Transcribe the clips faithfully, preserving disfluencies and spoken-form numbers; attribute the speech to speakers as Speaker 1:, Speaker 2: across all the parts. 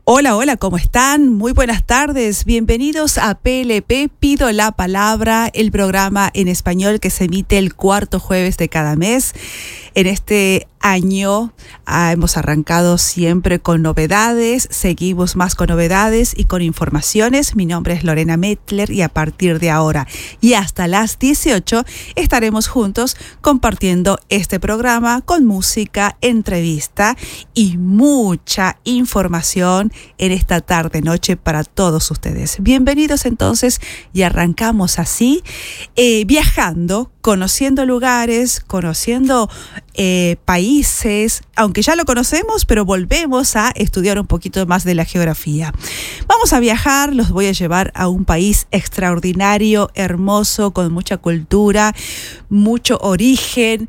Speaker 1: Hola, hola, ¿cómo están? Muy buenas tardes. Bienvenidos a P L P, Pido la Palabra, el programa en español que se emite el cuarto jueves de cada mes. En este año ah, hemos arrancado siempre con novedades, seguimos más con novedades y con informaciones. Mi nombre es Lorena Mettler y a partir de ahora y hasta las dieciocho estaremos juntos compartiendo este programa con música, entrevista y mucha información en esta tarde-noche para todos ustedes. Bienvenidos entonces y arrancamos así, eh, viajando, conociendo lugares, conociendo eh, países, aunque ya lo conocemos, pero volvemos a estudiar un poquito más de la geografía. Vamos a viajar, los voy a llevar a un país extraordinario, hermoso, con mucha cultura, mucho origen,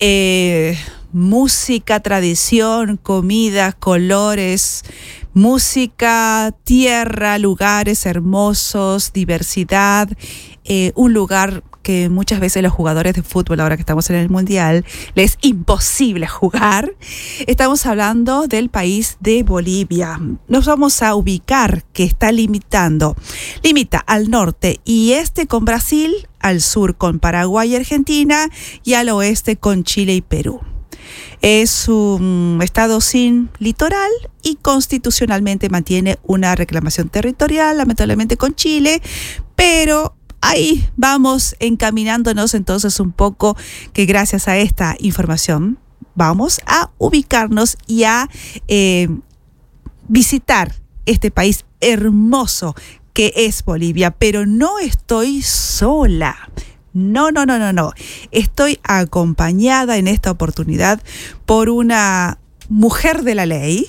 Speaker 1: eh, música, tradición, comida, colores, música, tierra, lugares hermosos, diversidad, eh, un lugar que muchas veces los jugadores de fútbol, ahora que estamos en el Mundial, les es imposible jugar. Estamos hablando del país de Bolivia. Nos vamos a ubicar que está limitando, limita al norte y este con Brasil, al sur con Paraguay y Argentina y al oeste con Chile y Perú. Es un estado sin litoral y constitucionalmente mantiene una reclamación territorial, lamentablemente con Chile, pero ahí vamos encaminándonos entonces un poco que gracias a esta información vamos a ubicarnos y a eh, visitar este país hermoso que es Bolivia, pero no estoy sola. No, no, no, no, no. Estoy acompañada en esta oportunidad por una mujer de la ley,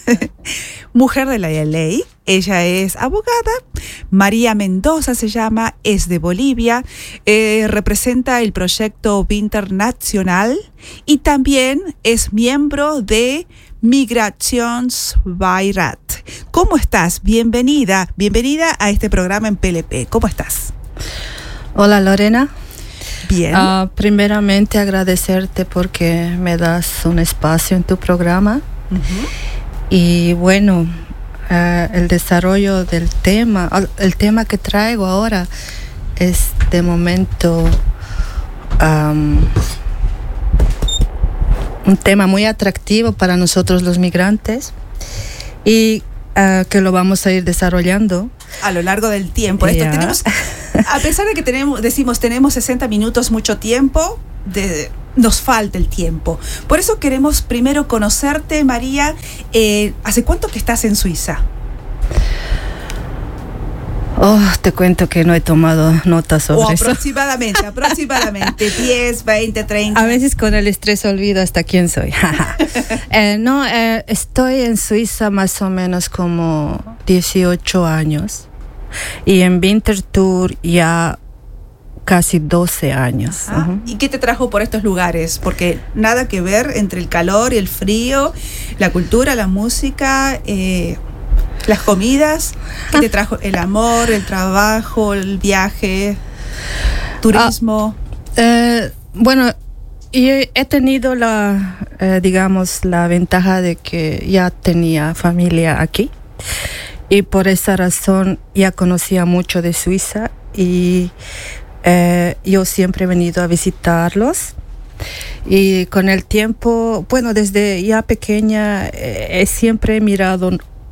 Speaker 1: mujer de la ley. Ella es abogada, María Mendoza se llama, es de Bolivia, eh, representa el proyecto Internacional y también es miembro de Migracions Bairat. ¿Cómo estás? Bienvenida, bienvenida a este programa en P L P. ¿Cómo estás?
Speaker 2: Hola Lorena.
Speaker 1: Bien.
Speaker 2: Uh, primeramente agradecerte porque me das un espacio en tu programa. Uh-huh. Y bueno, uh, el desarrollo del tema, el tema que traigo ahora es de momento um, un tema muy atractivo para nosotros los migrantes y uh, que lo vamos a ir desarrollando
Speaker 1: a lo largo del tiempo. Esto tenemos, a pesar de que tenemos, decimos tenemos sesenta minutos, mucho tiempo, de, nos falta el tiempo. Por eso queremos primero conocerte, María. Eh, ¿Hace cuánto que estás en Suiza?
Speaker 2: Oh, te cuento que no he tomado notas sobre
Speaker 1: o
Speaker 2: eso.
Speaker 1: aproximadamente, aproximadamente diez, veinte, treinta.
Speaker 2: A veces con el estrés olvido hasta quién soy. eh, no, eh, estoy en Suiza más o menos como dieciocho años y en Winterthur ya casi doce años.
Speaker 1: Uh-huh. ¿Y qué te trajo por estos lugares? Porque nada que ver entre el calor y el frío, la cultura, la música, eh, las comidas. ¿Qué te trajo? El amor, el trabajo, el viaje, turismo.
Speaker 2: Uh, eh, bueno, yo he tenido la, eh, digamos, la ventaja de que ya tenía familia aquí y por esa razón ya conocía mucho de Suiza y eh, yo siempre he venido a visitarlos. Y con el tiempo, bueno, desde ya pequeña eh, siempre he mirado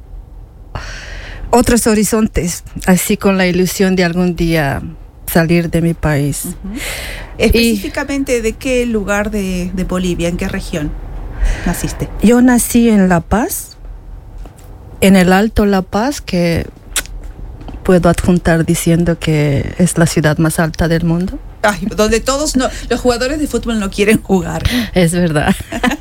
Speaker 2: otros horizontes, así con la ilusión de algún día salir de mi país.
Speaker 1: Uh-huh. Específicamente, y, ¿de qué lugar de, de Bolivia, en qué región naciste?
Speaker 2: Yo nací en La Paz, en el Alto La Paz, que puedo adjuntar diciendo que es la ciudad más alta del mundo.
Speaker 1: Ay, donde todos no, los jugadores de fútbol no quieren jugar.
Speaker 2: Es verdad.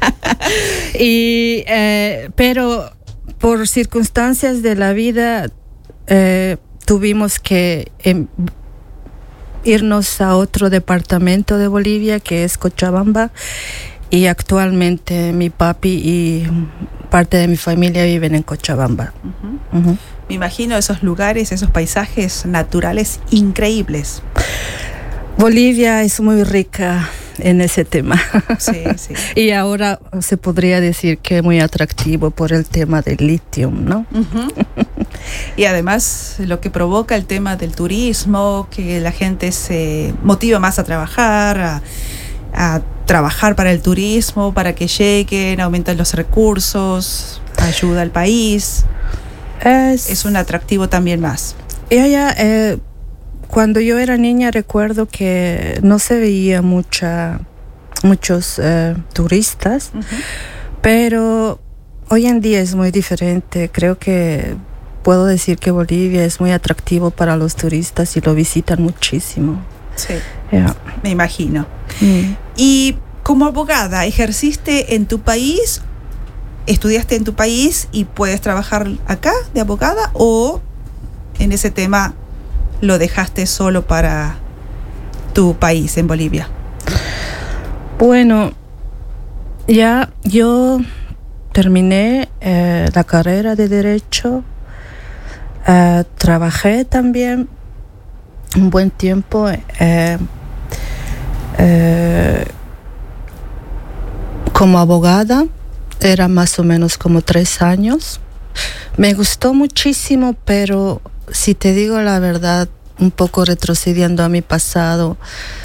Speaker 2: y, eh, pero por circunstancias de la vida eh, tuvimos que eh, irnos a otro departamento de Bolivia que es Cochabamba y actualmente mi papi y parte de mi familia viven en Cochabamba.
Speaker 1: Uh-huh. Uh-huh. Me imagino esos lugares, esos paisajes naturales increíbles.
Speaker 2: Bolivia es muy rica en ese tema.
Speaker 1: Sí, sí.
Speaker 2: Y ahora se podría decir que es muy atractivo por el tema del litio, ¿no?
Speaker 1: Uh-huh. Y además lo que provoca el tema del turismo, que la gente se motiva más a trabajar, a, a trabajar para el turismo, para que lleguen, aumentan los recursos, ayuda al país. Es, es un atractivo también más.
Speaker 2: Ella, eh, cuando yo era niña recuerdo que no se veía mucha, muchos eh, turistas, uh-huh. Pero hoy en día es muy diferente. Creo que puedo decir que Bolivia es muy atractivo para los turistas y lo visitan muchísimo.
Speaker 1: Sí, yeah. Me imagino. Mm. Y como abogada, ¿ejerciste en tu país? ¿Estudiaste en tu país y puedes trabajar acá de abogada? ¿O en ese tema lo dejaste solo para tu país, en Bolivia?
Speaker 2: Bueno, ya yo terminé eh, la carrera de Derecho. Uh, trabajé también un buen tiempo eh, eh, como abogada. Era más o menos como tres años. Me gustó muchísimo, pero si te digo la verdad, un poco retrocediendo a mi pasado,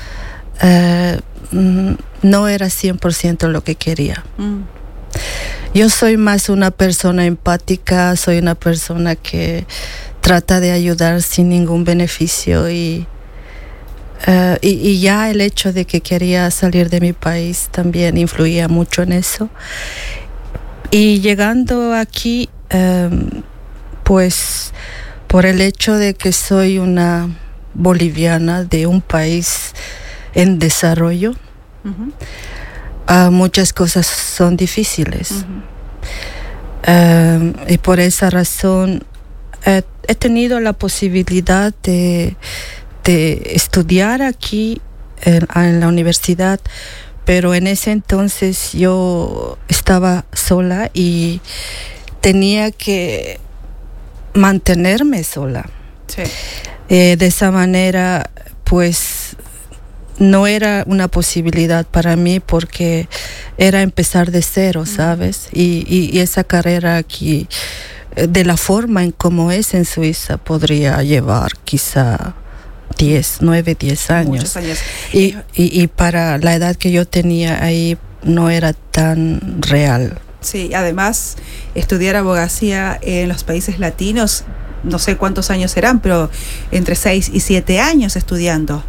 Speaker 2: eh, no era cien por ciento lo que quería. Mm. Yo soy más una persona empática, soy una persona que trata de ayudar sin ningún beneficio y, uh, y, y ya el hecho de que quería salir de mi país también influía mucho en eso. Y llegando aquí, um, pues por el hecho de que soy una boliviana de un país en desarrollo, uh-huh. Uh, muchas cosas son difíciles. Uh-huh. Uh, y por esa razón uh, he tenido la posibilidad de, de estudiar aquí en, en la universidad, pero en ese entonces yo estaba sola y tenía que mantenerme sola.
Speaker 1: Sí.
Speaker 2: Eh, de esa manera, pues no era una posibilidad para mí porque era empezar de cero, ¿sabes? Y, y, y esa carrera aquí, de la forma en como es en Suiza, podría llevar quizá diez, nueve, diez años.
Speaker 1: Muchos años.
Speaker 2: Y, y, y para la edad que yo tenía ahí no era tan real.
Speaker 1: Sí, además estudiar abogacía en los países latinos, no sé cuántos años serán, pero entre seis y siete años estudiando.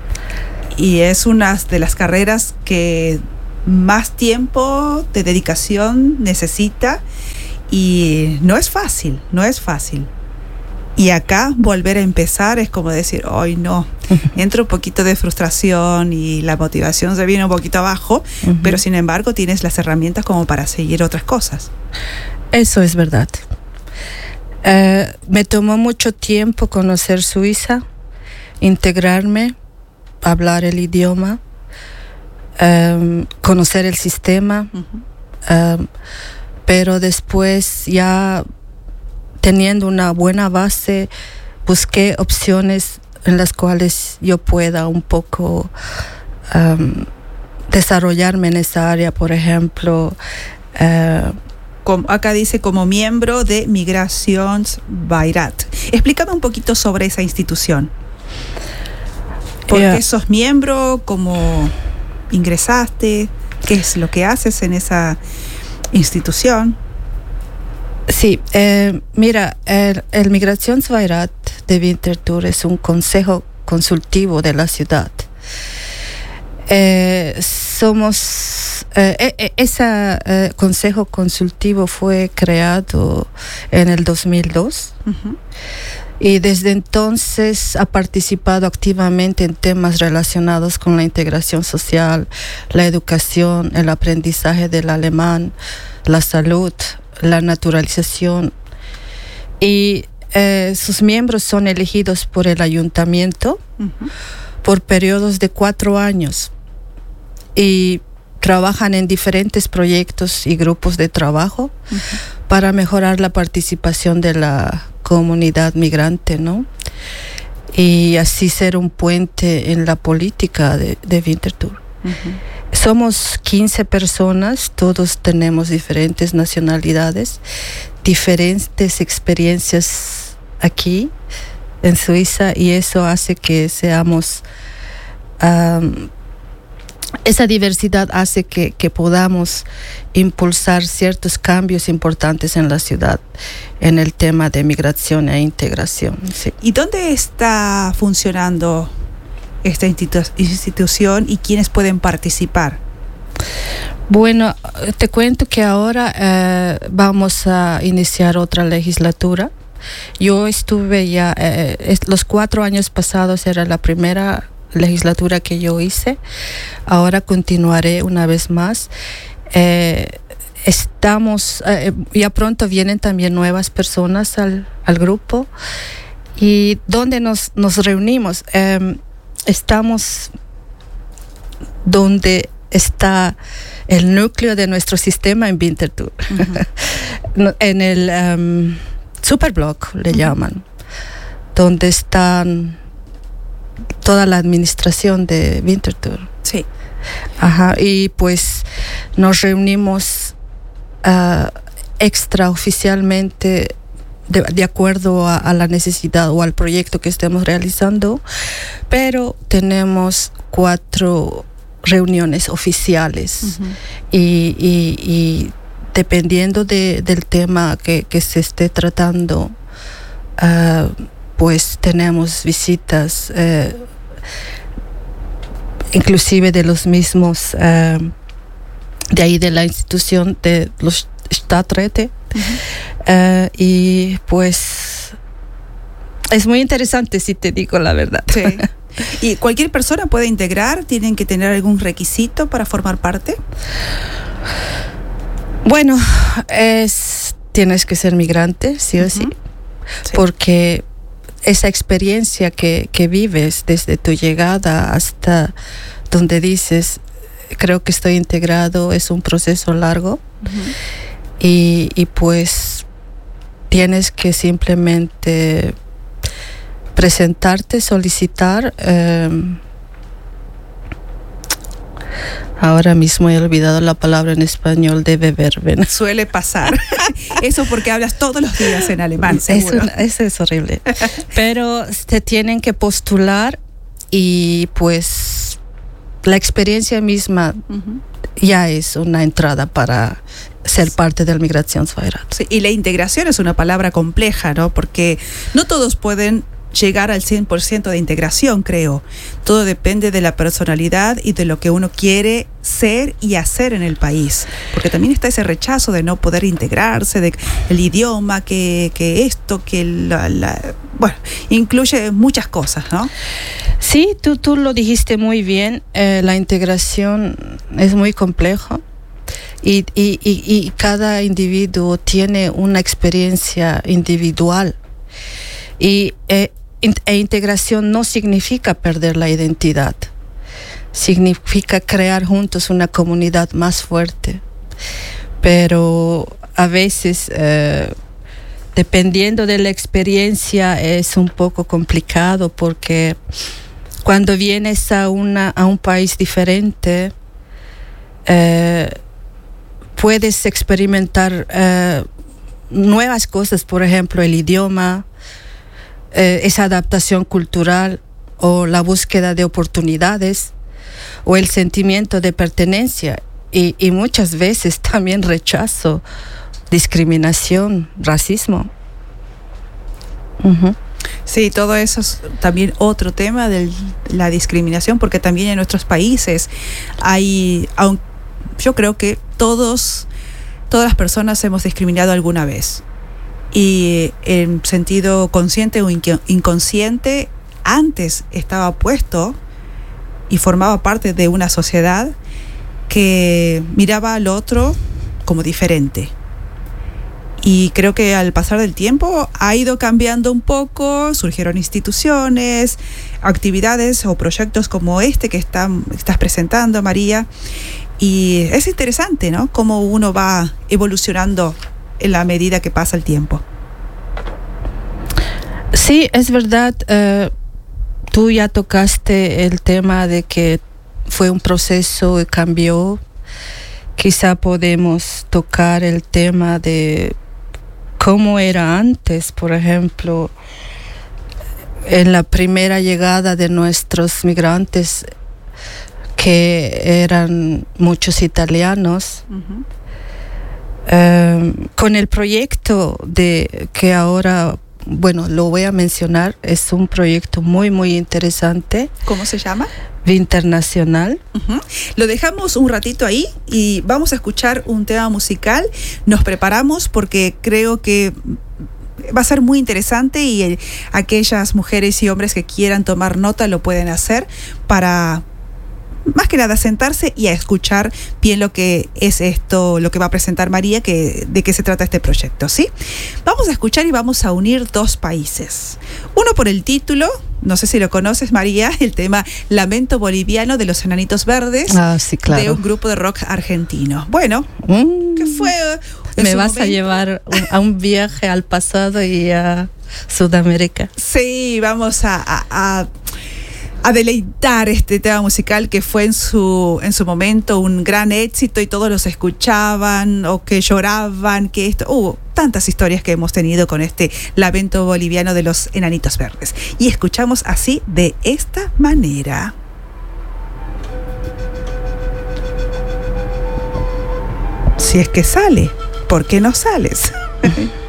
Speaker 1: Y es una de las carreras que más tiempo de dedicación necesita y no es fácil, no es fácil. Y acá volver a empezar es como decir, hoy no, entra un poquito de frustración y la motivación se viene un poquito abajo, uh-huh. Pero sin embargo tienes las herramientas como para seguir otras cosas.
Speaker 2: Eso es verdad. Uh, me tomó mucho tiempo conocer Suiza, integrarme, hablar el idioma, um, conocer el sistema, uh-huh. um, pero después ya teniendo una buena base busqué opciones en las cuales yo pueda un poco um, desarrollarme en esa área, por ejemplo. Uh,
Speaker 1: Como acá dice, como miembro de Migrationsbeirat. Explícame un poquito sobre esa institución. ¿Por yeah. qué sos miembro? ¿Cómo ingresaste? ¿Qué es lo que haces en esa institución?
Speaker 2: Sí, eh, mira, el, el Migrationsbeirat de Winterthur es un consejo consultivo de la ciudad. Eh, somos, eh, ese eh, consejo consultivo fue creado en el dos mil dos. Uh-huh. Y desde entonces ha participado activamente en temas relacionados con la integración social, la educación, el aprendizaje del alemán, la salud, la naturalización. Y eh, sus miembros son elegidos por el ayuntamiento uh-huh. por periodos de cuatro años y trabajan en diferentes proyectos y grupos de trabajo uh-huh. para mejorar la participación de la comunidad migrante, ¿no? Y así ser un puente en la política de, de Winterthur. Uh-huh. Somos quince personas, todos tenemos diferentes nacionalidades, diferentes experiencias aquí en Suiza, y eso hace que seamos, um, esa diversidad hace que, que podamos impulsar ciertos cambios importantes en la ciudad en el tema de migración e integración. Sí.
Speaker 1: ¿Y dónde está funcionando esta institu- institución y quiénes pueden participar?
Speaker 2: Bueno, te cuento que ahora eh, vamos a iniciar otra legislatura. Yo estuve ya, eh, es, los cuatro años pasados era la primera legislatura que yo hice. Ahora continuaré una vez más. Eh, estamos, eh, ya pronto vienen también nuevas personas al, al grupo. ¿Y dónde nos, nos reunimos? Eh, estamos donde está el núcleo de nuestro sistema en Winterthur. Uh-huh. En el um, Superblock le uh-huh. llaman, donde están toda la administración de Winterthur.
Speaker 1: Sí.
Speaker 2: Ajá, y pues nos reunimos uh, extraoficialmente de, de acuerdo a, a la necesidad o al proyecto que estemos realizando, pero tenemos cuatro reuniones oficiales. Uh-huh. y, y, y dependiendo de, del tema que, que se esté tratando, uh, pues tenemos visitas uh, inclusive de los mismos uh, de ahí de la institución de los Stadträte. Uh-huh. uh, y pues es muy interesante, si te digo la verdad.
Speaker 1: Sí. ¿Y cualquier persona puede integrar? ¿Tienen que tener algún requisito para formar parte?
Speaker 2: Bueno, es, tienes que ser migrante, sí o uh-huh. sí, sí, porque esa experiencia que, que vives desde tu llegada hasta donde dices, creo que estoy integrado, es un proceso largo. Uh-huh. y, y pues tienes que simplemente presentarte, solicitar. Eh, ahora mismo he olvidado la palabra en español de beberben.
Speaker 1: Suele pasar. Eso porque hablas todos los días en alemán, seguro.
Speaker 2: Eso, eso es horrible. Pero te tienen que postular y pues la experiencia misma uh-huh. ya es una entrada para ser parte del Migrationsbeirat.
Speaker 1: Sí, y la integración es una palabra compleja, ¿no? Porque no todos pueden llegar al cien por ciento de integración, creo. Todo depende de la personalidad y de lo que uno quiere ser y hacer en el país. Porque también está ese rechazo de no poder integrarse, de el idioma, que, que esto, que la, la... Bueno, incluye muchas cosas, ¿no?
Speaker 2: Sí, tú, tú lo dijiste muy bien. Eh, la integración es muy compleja. Y, y, y, y cada individuo tiene una experiencia individual. Y eh, e integración no significa perder la identidad, significa crear juntos una comunidad más fuerte. Pero a veces, eh, dependiendo de la experiencia, es un poco complicado, porque cuando vienes a, una, a un país diferente, eh, puedes experimentar eh, nuevas cosas, por ejemplo, el idioma, Eh, esa adaptación cultural o la búsqueda de oportunidades o el sentimiento de pertenencia y, y muchas veces también rechazo, discriminación, racismo. Uh-huh.
Speaker 1: Sí, todo eso es también otro tema de la discriminación, porque también en nuestros países hay, aun, yo creo que todos, todas las personas hemos discriminado alguna vez. Y en sentido consciente o inconsciente, antes estaba puesto y formaba parte de una sociedad que miraba al otro como diferente. Y creo que al pasar del tiempo ha ido cambiando un poco, surgieron instituciones, actividades o proyectos como este que están, estás presentando, María. Y es interesante, ¿no? Cómo uno va evolucionando en la medida que pasa el tiempo.
Speaker 2: Sí, es verdad. Uh, tú ya tocaste el tema de que fue un proceso y cambió. Quizá podemos tocar el tema de cómo era antes, por ejemplo, en la primera llegada de nuestros migrantes, que eran muchos italianos. Uh-huh. eh, con el proyecto de que ahora, bueno, lo voy a mencionar, es un proyecto muy, muy interesante.
Speaker 1: ¿Cómo se llama?
Speaker 2: Internacional.
Speaker 1: Uh-huh. Lo dejamos un ratito ahí y vamos a escuchar un tema musical. Nos preparamos porque creo que va a ser muy interesante y el, aquellas mujeres y hombres que quieran tomar nota lo pueden hacer para, más que nada, sentarse y a escuchar bien lo que es esto, lo que va a presentar María, que, de qué se trata este proyecto, ¿sí? Vamos a escuchar y vamos a unir dos países. Uno por el título, no sé si lo conoces, María, el tema Lamento Boliviano de los Enanitos Verdes.
Speaker 2: Ah, sí, claro.
Speaker 1: De un grupo de rock argentino. Bueno,
Speaker 2: mm,
Speaker 1: ¿qué fue?
Speaker 2: Me vas momento? a llevar un, a un viaje al pasado y a Sudamérica.
Speaker 1: Sí, vamos a... a, a a deleitar este tema musical que fue en su en su momento un gran éxito y todos los escuchaban o que lloraban, que esto, hubo uh, tantas historias que hemos tenido con este Lamento Boliviano de los Enanitos Verdes. Y escuchamos así, de esta manera. Si es que sale, ¿por qué no sales?